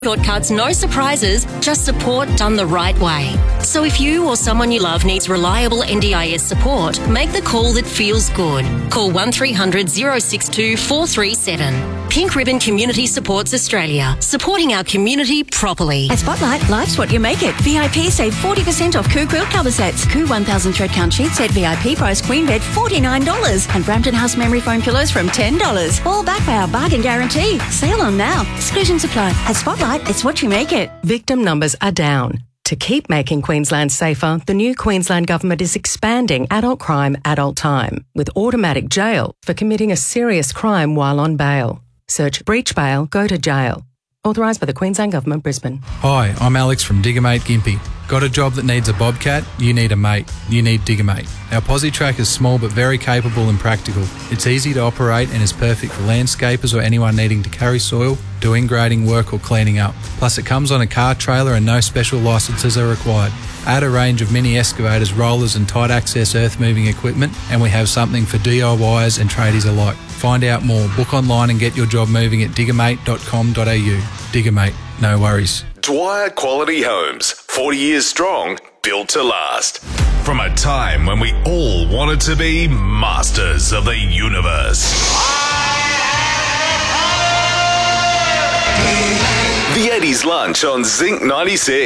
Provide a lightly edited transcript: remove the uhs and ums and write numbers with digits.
Shortcuts, no surprises, just support done the right way. So if you or someone you love needs reliable NDIS support, make the call that feels good. Call 1300 062 437. Pink Ribbon Community Supports Australia, supporting our community properly. At Spotlight, life's what you make it. VIP save 40% off Koo quilt cover sets. Koo 1000 thread count sheet set VIP price queen bed $49. And Brampton House memory foam pillows from $10. All backed by our bargain guarantee. Sale on now. Exclusions apply. At Spotlight, it's what you make it. Victim numbers are down. To keep making Queensland safer, the new Queensland Government is expanding adult crime, adult time, with automatic jail for committing a serious crime while on bail. Search breach bail, go to jail. Authorised by the Queensland Government, Brisbane. Hi, I'm Alex from Diggermate Gympie. Got a job that needs a bobcat? You need a mate. You need Diggermate. Our posi track is small but very capable and practical. It's easy to operate and is perfect for landscapers or anyone needing to carry soil, doing grading work or cleaning up. Plus it comes on a car trailer and no special licences are required. Add a range of mini excavators, rollers and tight access earth moving equipment, and we have something for DIYers and tradies alike. Find out more, book online and get your job moving at diggermate.com.au. Diggermate, no worries. Dwyer Quality Homes, 40 years strong, built to last. From a time when we all wanted to be masters of the universe. The 80s lunch on Zinc 96.